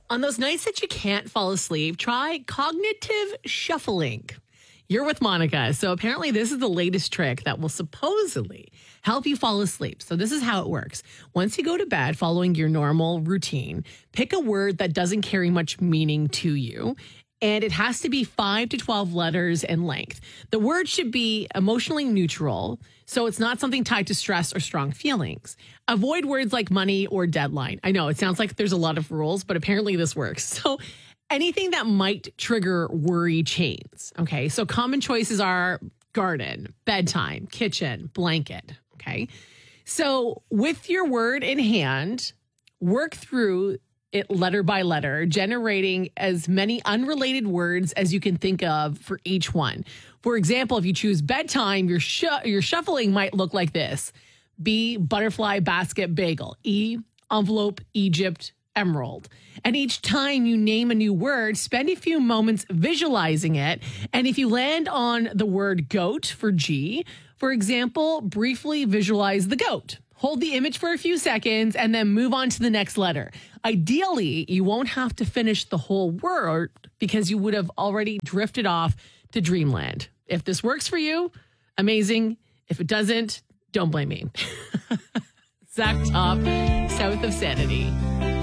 On those nights that you can't fall asleep, try cognitive shuffling. You're with Monica. So apparently this is the latest trick that will supposedly help you fall asleep. So this is how it works. Once you go to bed following your normal routine, pick a word that doesn't carry much meaning to you. And it has to be 5 to 12 letters in length. The word should be emotionally neutral, so it's not something tied to stress or strong feelings. Avoid words like money or deadline. I know it sounds like there's a lot of rules, but apparently this works. So anything that might trigger worry chains. Okay, so common choices are garden, bedtime, kitchen, blanket. Okay, so with your word in hand, work through it letter by letter, generating as many unrelated words as you can think of for each one. For example, if you choose bedtime, your shuffling might look like this. B, butterfly, basket, bagel. E, envelope, Egypt, emerald. And each time you name a new word, spend a few moments visualizing it. And if you land on the word goat for G, for example, briefly visualize the goat. Hold the image for a few seconds and then move on to the next letter. Ideally, you won't have to finish the whole word because you would have already drifted off to dreamland. If this works for you, amazing. If it doesn't, don't blame me. Zach Top, South of Sanity.